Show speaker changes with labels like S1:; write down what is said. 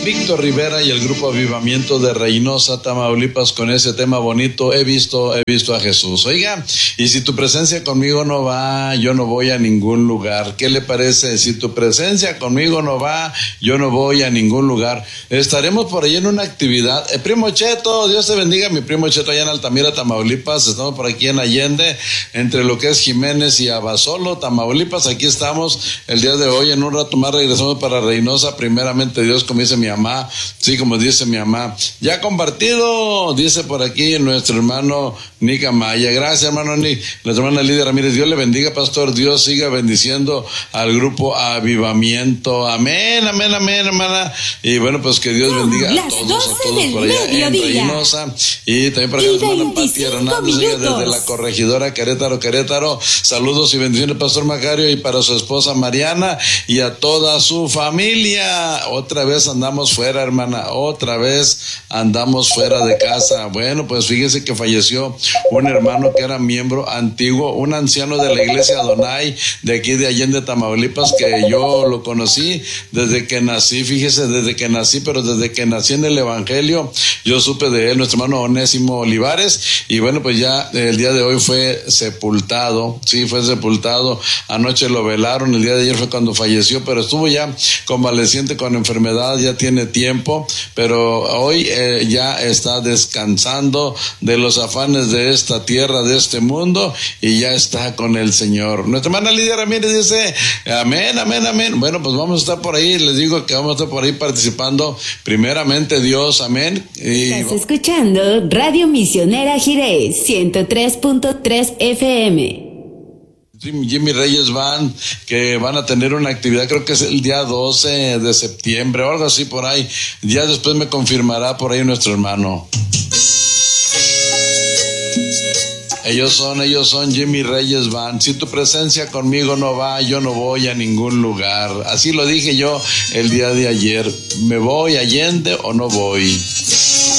S1: Víctor Rivera y el grupo Avivamiento de Reynosa, Tamaulipas, con ese tema bonito, he visto a Jesús. Oiga, y si tu presencia conmigo no va, yo no voy a ningún lugar. ¿Qué le parece? Si tu presencia conmigo no va, yo no voy a ningún lugar. Estaremos por ahí en una actividad. Primo Cheto, Dios te bendiga, mi primo Cheto allá en Altamira, Tamaulipas. Estamos por aquí en Allende, entre lo que es Jiménez y Abasolo, Tamaulipas. Aquí estamos el día de hoy. En un rato más regresamos para Reynosa, primeramente Dios, como dice mi mamá. Sí, como dice mi mamá. Ya compartido, dice por aquí nuestro hermano Nick Amaya. Gracias, hermano Nick. Nuestra hermana Lidia Ramírez. Dios le bendiga, pastor. Dios siga bendiciendo al grupo Avivamiento. Amén, amén, amén, hermana. Y bueno, pues que Dios bendiga a todos por allá en Reynosa. Y también por acá nuestra hermana Pati Hernández, desde la Corregidora Querétaro. Saludos y bendiciones, pastor Macario, y para su esposa Mariana y a toda su familia. Otra vez andamos fuera, hermana, otra vez andamos fuera de casa. Bueno, pues fíjese que falleció un hermano que era miembro antiguo, un anciano de la iglesia Adonai de aquí de Allende, Tamaulipas, que yo lo conocí desde que nací, fíjese, desde que nací en el evangelio, yo supe de él, nuestro hermano Onésimo Olivares, y bueno, pues ya el día de hoy fue sepultado, anoche lo velaron, el día de ayer fue cuando falleció, pero estuvo ya convaleciente con enfermedad, ya tiene tiempo, pero hoy ya está descansando de los afanes de esta tierra, de este mundo, y ya está con el Señor. Nuestra hermana Lidia Ramírez dice, amén, amén, amén. Bueno, pues vamos a estar por ahí, les digo que vamos a estar por ahí participando, primeramente Dios, amén. Y
S2: estás escuchando Radio Misionera Jirés, 103.3 FM.
S1: Jimmy Reyes Band, que van a tener una actividad, creo que es el día 12 de septiembre o algo así por ahí. Ya después me confirmará por ahí nuestro hermano. Ellos son Jimmy Reyes Band. Si tu presencia conmigo no va, yo no voy a ningún lugar. Así lo dije yo el día de ayer. ¿Me voy a Allende o no voy?